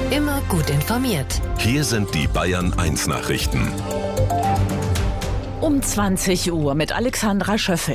Immer gut informiert. Hier sind die Bayern 1 Nachrichten. Um 20 Uhr mit Alexandra Schöffel.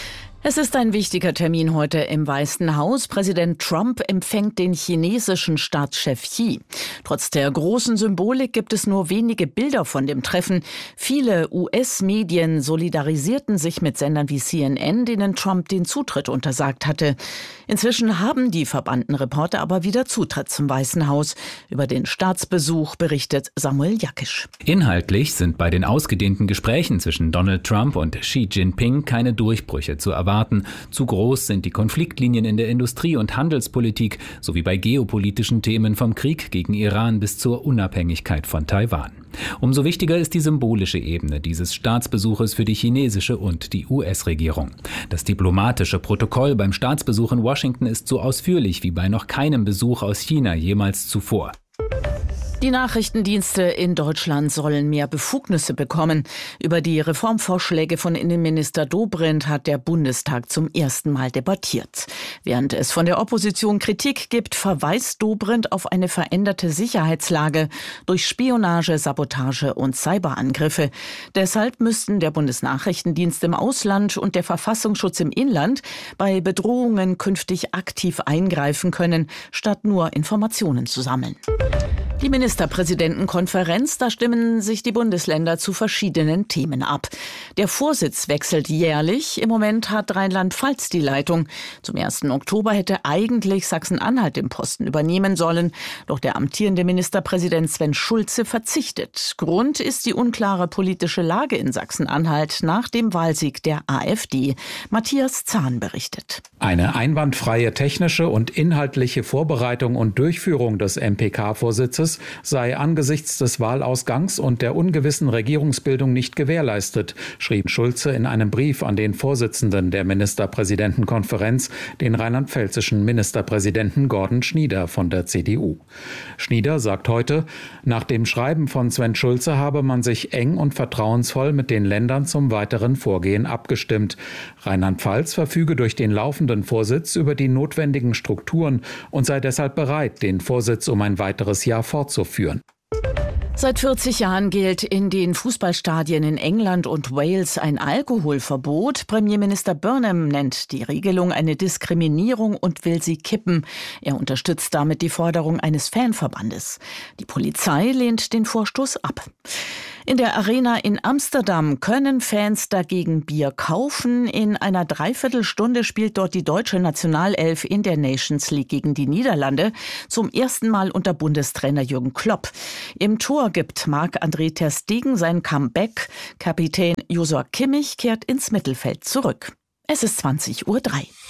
Es ist ein wichtiger Termin heute im Weißen Haus. Präsident Trump empfängt den chinesischen Staatschef Xi. Trotz der großen Symbolik gibt es nur wenige Bilder von dem Treffen. Viele US-Medien solidarisierten sich mit Sendern wie CNN, denen Trump den Zutritt untersagt hatte. Inzwischen haben die verbannten Reporter aber wieder Zutritt zum Weißen Haus. Über den Staatsbesuch berichtet Samuel Jackisch. Inhaltlich sind bei den ausgedehnten Gesprächen zwischen Donald Trump und Xi Jinping keine Durchbrüche zu erwarten. Zu groß sind die Konfliktlinien in der Industrie- und Handelspolitik sowie bei geopolitischen Themen vom Krieg gegen Iran bis zur Unabhängigkeit von Taiwan. Umso wichtiger ist die symbolische Ebene dieses Staatsbesuches für die chinesische und die US-Regierung. Das diplomatische Protokoll beim Staatsbesuch in Washington ist so ausführlich wie bei noch keinem Besuch aus China jemals zuvor. Die Nachrichtendienste in Deutschland sollen mehr Befugnisse bekommen. Über die Reformvorschläge von Innenminister Dobrindt hat der Bundestag zum ersten Mal debattiert. Während es von der Opposition Kritik gibt, verweist Dobrindt auf eine veränderte Sicherheitslage durch Spionage, Sabotage und Cyberangriffe. Deshalb müssten der Bundesnachrichtendienst im Ausland und der Verfassungsschutz im Inland bei Bedrohungen künftig aktiv eingreifen können, statt nur Informationen zu sammeln. Die Ministerpräsidentenkonferenz, da stimmen sich die Bundesländer zu verschiedenen Themen ab. Der Vorsitz wechselt jährlich. Im Moment hat Rheinland-Pfalz die Leitung. Zum 1. Oktober hätte eigentlich Sachsen-Anhalt den Posten übernehmen sollen. Doch der amtierende Ministerpräsident Sven Schulze verzichtet. Grund ist die unklare politische Lage in Sachsen-Anhalt nach dem Wahlsieg der AfD. Matthias Zahn berichtet. Eine einwandfreie technische und inhaltliche Vorbereitung und Durchführung des MPK-Vorsitzes sei angesichts des Wahlausgangs und der ungewissen Regierungsbildung nicht gewährleistet, schrieb Schulze in einem Brief an den Vorsitzenden der Ministerpräsidentenkonferenz, den rheinland-pfälzischen Ministerpräsidenten Gordon Schnieder von der CDU. Schnieder sagt heute, nach dem Schreiben von Sven Schulze habe man sich eng und vertrauensvoll mit den Ländern zum weiteren Vorgehen abgestimmt. Rheinland-Pfalz verfüge durch den laufenden Vorsitz über die notwendigen Strukturen und sei deshalb bereit, den Vorsitz um ein weiteres Jahr fortzuführen. Seit 40 Jahren gilt in den Fußballstadien in England und Wales ein Alkoholverbot. Premierminister Burnham nennt die Regelung eine Diskriminierung und will sie kippen. Er unterstützt damit die Forderung eines Fanverbandes. Die Polizei lehnt den Vorstoß ab. In der Arena in Amsterdam können Fans dagegen Bier kaufen. In einer Dreiviertelstunde spielt dort die deutsche Nationalelf in der Nations League gegen die Niederlande. Zum ersten Mal unter Bundestrainer Jürgen Klopp. Im Tor gibt Marc-André ter Stegen sein Comeback. Kapitän Joshua Kimmich kehrt ins Mittelfeld zurück. Es ist 20:03 Uhr.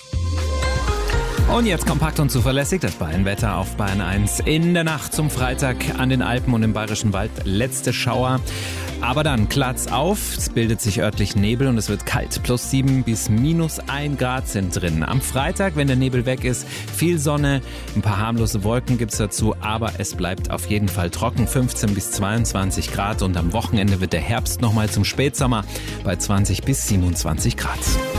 Und jetzt kompakt und zuverlässig das Bayern-Wetter auf Bayern 1. In der Nacht zum Freitag an den Alpen und im Bayerischen Wald letzte Schauer. Aber dann klaart's auf, es bildet sich örtlich Nebel und es wird kalt. +7 bis -1 Grad sind drin. Am Freitag, wenn der Nebel weg ist, viel Sonne, ein paar harmlose Wolken gibt's dazu, aber es bleibt auf jeden Fall trocken, 15 bis 22 Grad. Und am Wochenende wird der Herbst nochmal zum Spätsommer bei 20 bis 27 Grad.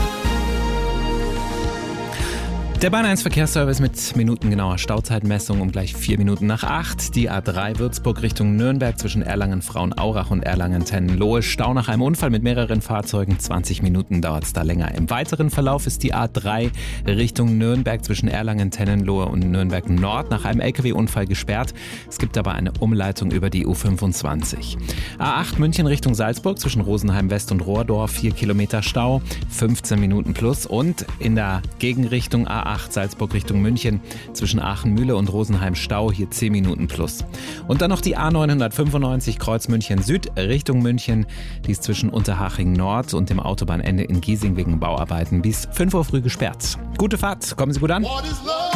Der Bayern 1 Verkehrsservice mit minutengenauer Stauzeitmessung um gleich 4 Minuten nach 8. Die A3 Würzburg Richtung Nürnberg zwischen Erlangen-Frauenaurach und Erlangen-Tennenlohe. Stau nach einem Unfall mit mehreren Fahrzeugen. 20 Minuten dauert es da länger. Im weiteren Verlauf ist die A3 Richtung Nürnberg zwischen Erlangen-Tennenlohe und Nürnberg Nord nach einem LKW-Unfall gesperrt. Es gibt aber eine Umleitung über die U25. A8 München Richtung Salzburg zwischen Rosenheim West und Rohrdorf. 4 Kilometer Stau, 15 Minuten plus. Und in der Gegenrichtung A8 Salzburg Richtung München zwischen Aachen-Mühle und Rosenheim Stau, hier 10 Minuten plus. Und dann noch die A995 Kreuz München Süd Richtung München, die ist zwischen Unterhaching Nord und dem Autobahnende in Giesing wegen Bauarbeiten bis 5 Uhr früh gesperrt. Gute Fahrt, kommen Sie gut an.